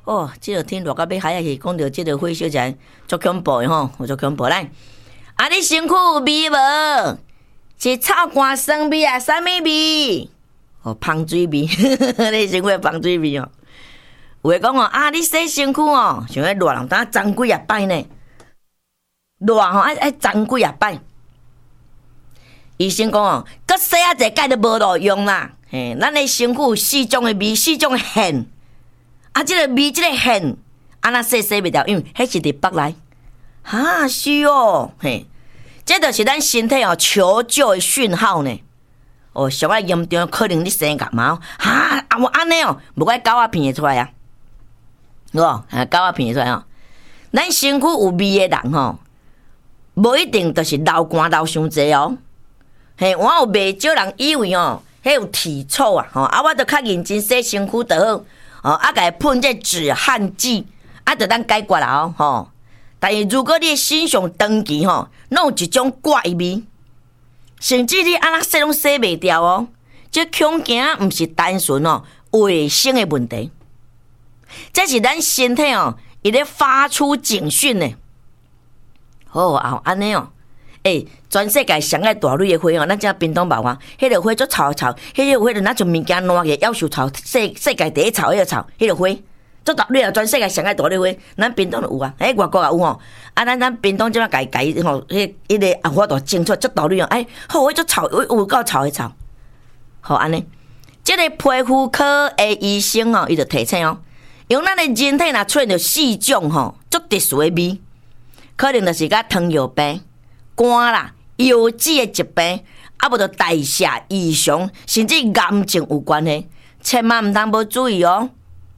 哦，即个天热到要海去，讲到即个火烧起来足恐怖的吼，足恐怖来。啊，你身躯有味无？是臭汗酸味啊，啥物味？哦，芳水味，你身躯芳水味哦。有诶讲哦，啊，你洗身躯哦，想要热人当脏几啊摆呢？热吼爱脏几啊摆。医生讲哦，搁洗啊者解都无路用啦。嘿，咱诶身躯有4种诶味，4种诶痕。啊，即个味，即个痕，安那洗袂掉，因为迄是伫北内。哈，是哦，嘿，这就是咱身体哦求救诶讯号呢。哦，上啊严重，可能你生感冒。哈，啊，我安尼哦，无怪狗仔闻会出来啊。有无？狗仔闻会出来哦。咱身躯有味诶人吼，无一定就是流汗流伤济哦。嘿，我有袂少人以为哦，迄有体臭啊，吼啊，我著较认真洗身躯就好，哦，啊，甲伊喷这止汗剂，啊，著当解决啦哦，吼。但是如果你身上长期吼，拢有一种怪味，甚至你安那洗拢洗袂掉哦，这恐惊毋是单纯哦卫生的问题，这是咱身体哦，伊咧发出警讯呢。好啊，安尼哦。全世界上爱大蕊的花哦，咱遮屏东爆花，迄个花足臭臭，迄个花就拿种物件烂个，夭寿臭，世界第一臭，迄个臭，迄个花，足大蕊啊！全世界上爱大蕊花，咱屏东就有啊，外国也有吼。啊，咱屏东即摆改吼，迄个啊花都种出足大蕊哦，好，迄足臭，有够臭的臭。好安尼，即个皮肤科的医生哦，伊就提醒哦，用咱的人体若出现着4种吼足特殊的味，可能就是甲糖尿病。肝啦、腰子的疾病，啊，无着代谢异常，甚至癌症有关系，千万毋通无注意哦。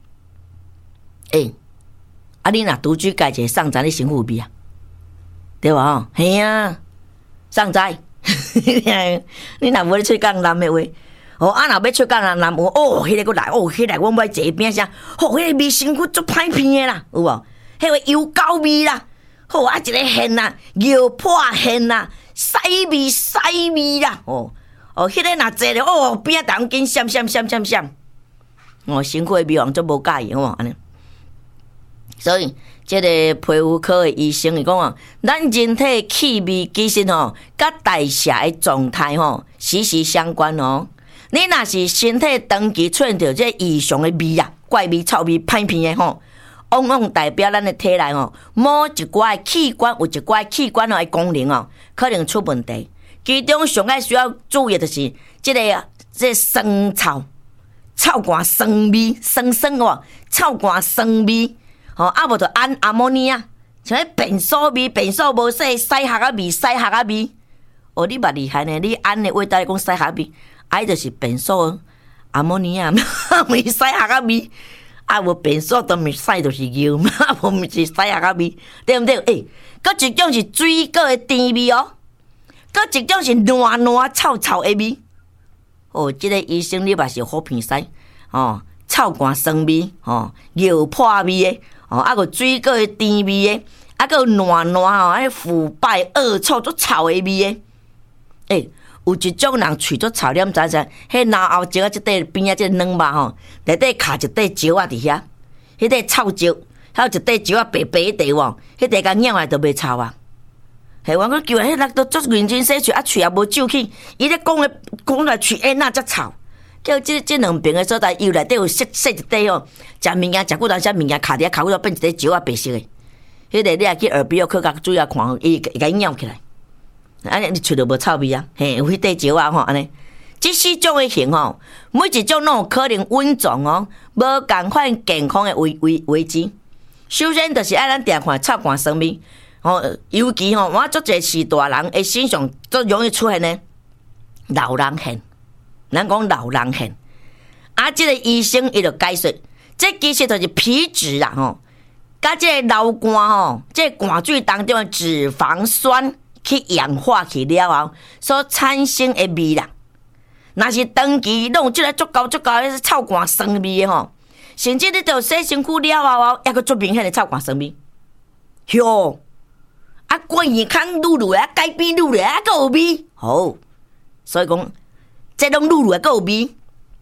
啊，你若拄举家一个送仔，你身躯有味啊？对吧？吼，嘿啊，送仔，你若无咧出讲男的话，哦，啊，若要出讲男的，哦，迄个佫来，哦，迄个我买坐边啥，哦，迄个味身躯足歹闻的啦，有无？迄个油膏味啦。好啊，一个hen啊，尿破hen啊，屎味啦，哦，迄个若坐咧，哦，边仔当紧闪，哦，身躯的味王足无介意，安尼。所以，这个皮肤科的医生伊讲啊，咱人体气味其实吼，甲代谢的状态吼息息相关哦。你若是身体长期出现着这异常的味啊，怪味、臭味、歹闻的吼。往往代表咱的体内吼，某一寡器官有一寡器官的功能哦，可能出问题。其中上爱需要注意的就是这酸臭、臭汗酸味、酸哦，臭汗酸味，吼啊无就氨阿摩尼啊，像迄便所味、便所无洗屎壳啊味、屎壳啊味。哦，你捌厉害呢？你氨的味道讲屎壳味，就是便所阿摩尼啊，味屎壳啊味。啊，无便所都咪屎就是尿嘛，无咪是屎啊味，对毋对？搁一种是水果的甜味哦，搁一种是烂臭的味。哦，即个医生你嘛是好鼻屎哦，臭汗酸味哦，尿破味的哦，啊个水果的甜味的，啊个烂吼，迄腐败恶臭足臭的味的。有一种人喙足臭黏知影？迄脑后舌啊，即块边啊，即个软肉吼，内底卡一块石仔伫遐，迄块臭石，还有一块石仔白白地喎，迄块甲咬来都袂臭啊。嘿，我讲叫迄人都足认真洗喙，啊喙也无皱起，伊咧讲来喙那才臭。叫即两边的所在，伊内底有细一块哦，食物件食几段，啥物件卡伫遐卡骨头变一块石仔白色的，迄个你也去耳鼻喉科甲注意看，伊甲伊咬起来。安尼你喙就无臭味啊？嘿，有迄块石仔吼，安尼，这4种的型吼，每一种拢有可能稳重哦，无共款健康的危机。首先就是爱咱定看臭汗酸味，哦，尤其吼，我足侪是大人的身上最容易出现的老人痕。咱讲老人痕，啊，这个医生伊就解说，这其实就是皮脂啦吼，甲这个流汗吼，这个汗水当中的脂肪酸。去氧化去了后所产生的味啦，若是长期拢有即个足高的臭汗酸味的吼，甚至你着洗身躯了后，还佫足明显的臭汗酸味。哟，啊，健康愈来啊，改变愈来啊，佫有味。好，所以讲，这拢愈来佫有味。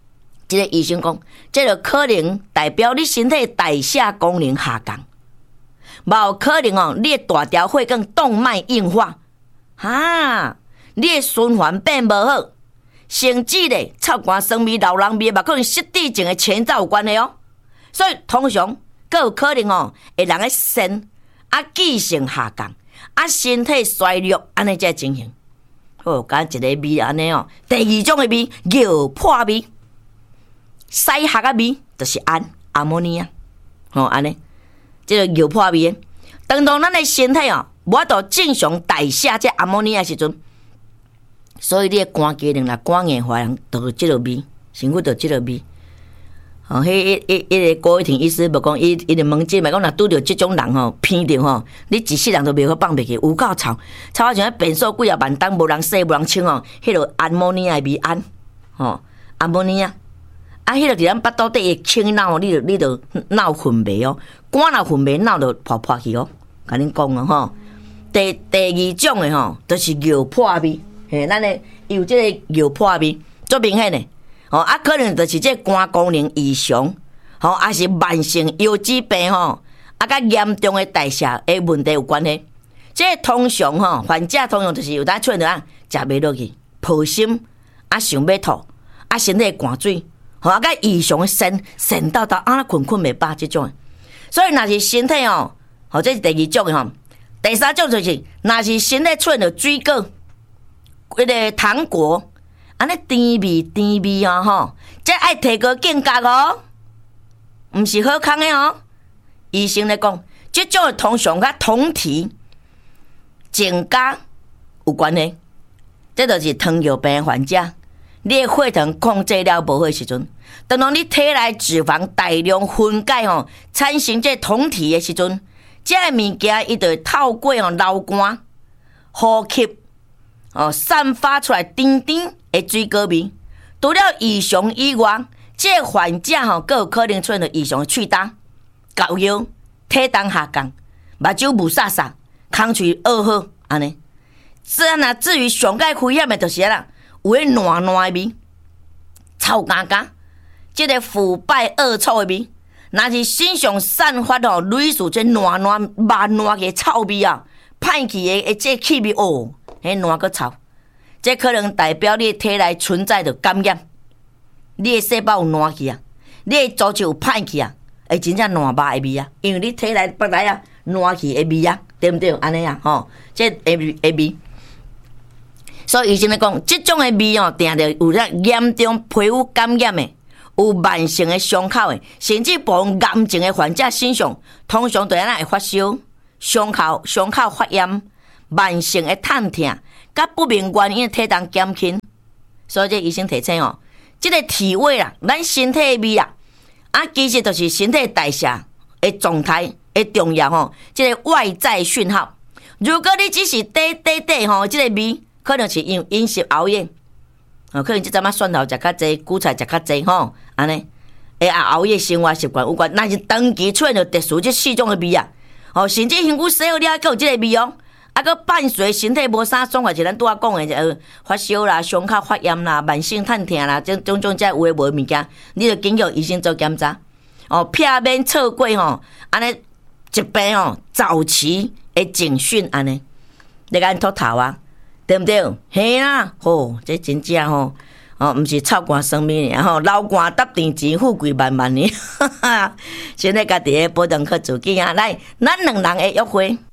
这个医生讲，这个可能代表你身体代谢功能下降，无可能哦，你的大条血管动脉硬化，你的循环变无好，甚至咧臭汗、酸味、老人味，嘛可能失智症的前兆有关系哦。所以通常更有可能哦，会人的肾记性下降，身体衰弱，安尼才情形。好，讲一个味安尼哦，第二种的味，尿破味。西学的味就是阿摩尼亚，安尼，这个尿破味。当咱的身体哦，无法度正常代谢这阿摩尼亚时阵，所以你的肝机能啦、肝硬化人都有这个味，身躯都有这个味。迄个郭伟霆医师无讲，伊就问这嘛，讲若拄着这种人吼，偏着吼，你一世人都袂好放袂去，有够臭，臭啊像变数几啊万吨，无人洗无人清哦，迄个阿摩尼亚味阿摩尼亚。迄个伫咱腹肚底会清脑，你就脑混迷哦，肝若混迷，脑就破去哦。甲恁讲哦吼，第二种的吼，就是尿破味，咱的有这个尿破味，足明显的可能就是这肝功能异常，还是慢性腰子病甲严重的代谢的问题有关系。这通常患者通常就是有当出现食袂落去，抱心想要吐身体寒水。甲异常的神到困袂饱这种的，所以若是身体这是第二种的第三种就是若是身体出现了水果，迄个糖果，安尼甜味这爱提高警觉哦，毋是好康的哦。医生来讲，这种的通常甲酮体增加有关系，这就是糖尿病患者。你的血糖控制了无好的时阵，当你体内脂肪大量分解产生这酮体的时阵，这物件伊就会透过流汗、呼吸散发出来甜甜的水果味。除了异常以外，这患者更有可能出现异常的喙焦、高腰、体重下降、目睭雾煞煞、空喙恶好安尼。至于上界危险的就是啦。有迄烂烂的味，臭干干，这个腐败恶臭的味，若是身上散发类似这烂烂慢烂的臭味歹去的这气味迄烂个臭，这可能代表你的体内存在着感染，你的细胞有烂去你的组织有歹去会真正烂肉的味因为你体内本来烂去的味对不对？安尼这会味。所以医生来讲，这种的味定着有严重皮肤感染的，有慢性的伤口的，甚至部分癌症的患者身上，通常对会发烧、伤口发炎、慢性的疼痛，甲不明原因的体重减轻。所以这医生提醒这个体味咱身体的味其实就是身体代谢的状态的重要这个外在讯号。如果你只是这个味。可能是因饮食熬夜，可能这阵蒜头食较济，韭菜食较济安尼，熬夜生活习惯有关。那是长期出现着特殊这4种的味甚至身躯洗好了，还有这个味个伴随身体无啥爽快，就咱拄仔讲的发烧啦、伤口发炎啦、慢性疼痛啦，种这有诶无物件，你就经过医生做检查避免错过安尼疾病早期的警讯安尼，你敢秃头对不对？嘿啦，这真正毋是臭汗酸味尔流汗搭电钱，富贵万万呢。现在家己的保养课自己来，咱两人的约会。